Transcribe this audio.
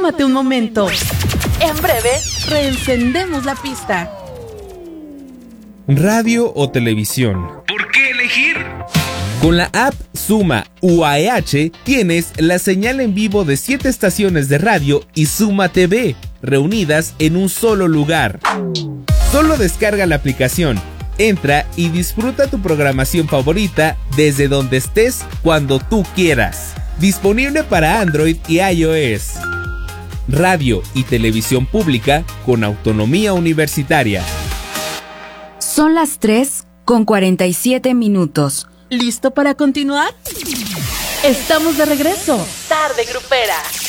Tómate un momento. En breve, reencendemos la pista. Radio o televisión. ¿Por qué elegir? Con la app Suma UAEH tienes la señal en vivo de 7 estaciones de radio y Suma TV, reunidas en un solo lugar. Solo descarga la aplicación, entra y disfruta tu programación favorita desde donde estés cuando tú quieras. Disponible para Android y iOS. Radio y televisión pública con autonomía universitaria. Son las 3:47. ¿Listo para continuar? Estamos de regreso. Tarde Grupera.